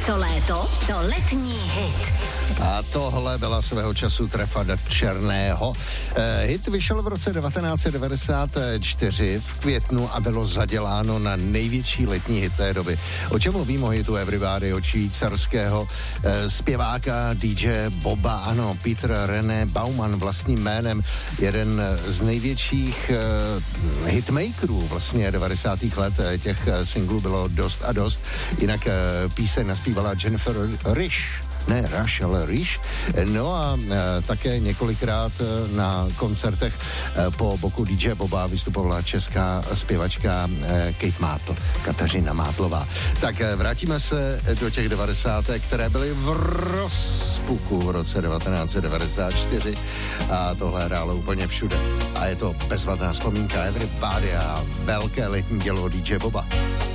Co léto, to letní hit. A tohle byla svého času trefa do černého. Hit vyšel v roce 1994 v květnu a bylo zaděláno na největší letní hit té doby. O čem mluvím o hitu Everybody, od švýcarského zpěváka DJ Boba, ano, Peter René Baumann vlastním jménem, jeden z největších hitmakerů vlastně 90. let, těch singlů bylo dost a dost, jinak píseň naspívala Jennifer Rush. Ne Rush, ale Rish. No a také několikrát na koncertech po boku DJ Boba vystupovala česká zpěvačka Kateřina Mátlová. Tak vrátíme se do těch 90. které byly v rozpuku v roce 1994 a tohle hrálo úplně všude. A je to bezvadná vzpomínka Everybody a velké letní dělo DJ Boba.